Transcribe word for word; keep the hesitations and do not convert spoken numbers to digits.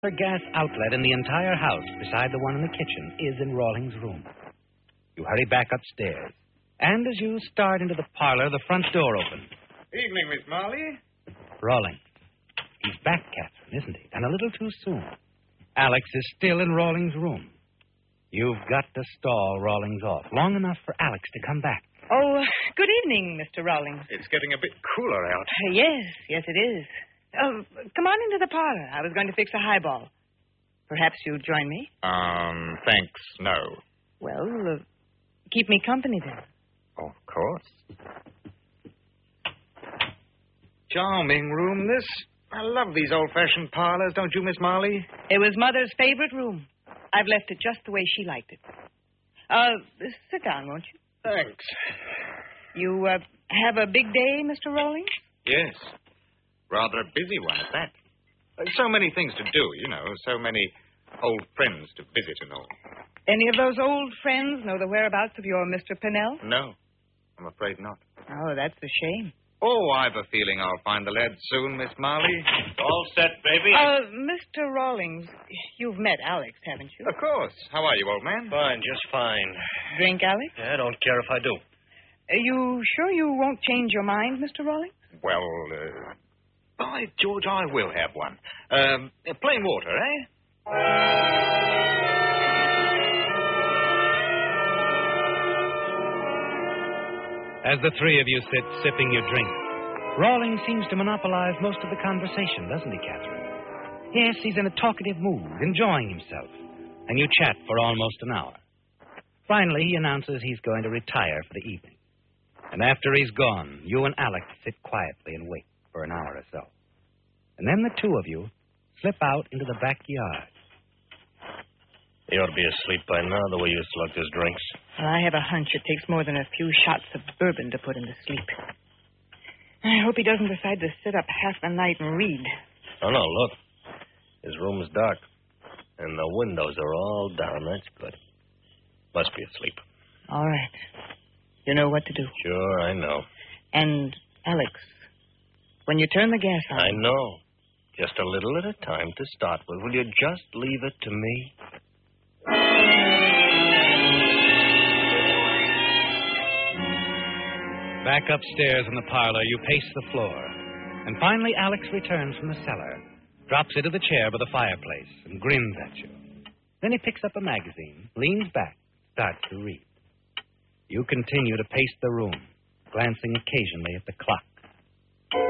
The gas outlet in the entire house, beside the one in the kitchen, is in Rawlings' room. You hurry back upstairs, and as you start into the parlor, the front door opens. Evening, Miss Marley. Rawlings. He's back, Catherine, isn't he? And a little too soon. Alex is still in Rawlings' room. You've got to stall Rawlings off long enough for Alex to come back. Oh, good evening, Mister Rawlings. It's getting a bit cooler out. Uh, yes, yes, it is. Oh, come on into the parlor. I was going to fix a highball. Perhaps you'll join me? Um, thanks, no. Well, uh, keep me company then. Of course. Charming room, this. I love these old-fashioned parlors, don't you, Miss Marley? It was Mother's favorite room. I've left it just the way she liked it. Uh, sit down, won't you? Thanks. You, uh, have a big day, Mister Rawlings? Yes. Rather a busy one at that. Uh, so many things to do, you know. So many old friends to visit and all. Any of those old friends know the whereabouts of your Mister Pennell? No, I'm afraid not. Oh, that's a shame. Oh, I've a feeling I'll find the lad soon, Miss Marley. All set, baby? Uh, Mister Rawlings, you've met Alex, haven't you? Of course. How are you, old man? Fine, just fine. Drink, Alex? Yeah, I don't care if I do. Are you sure you won't change your mind, Mister Rawlings? Well, uh, by George, I will have one. Um, uh, plain water, eh? As the three of you sit sipping your drink, Rawlings seems to monopolize most of the conversation, doesn't he, Catherine? Yes, he's in a talkative mood, enjoying himself, and you chat for almost an hour. Finally, he announces he's going to retire for the evening. And after he's gone, you and Alex sit quietly and wait for an hour or so. And then the two of you slip out into the backyard. He ought to be asleep by now, the way you slug his drinks. Well, I have a hunch it takes more than a few shots of bourbon to put him to sleep. I hope he doesn't decide to sit up half the night and read. Oh, no, look. His room is dark, and the windows are all down. That's good. Must be asleep. All right. You know what to do. Sure, I know. And, Alex, when you turn the gas on... I know. Just a little at a time to start with. Will you just leave it to me? Back upstairs in the parlor, you pace the floor. And finally, Alex returns from the cellar, drops into the chair by the fireplace, and grins at you. Then he picks up a magazine, leans back, starts to read. You continue to pace the room, glancing occasionally at the clock.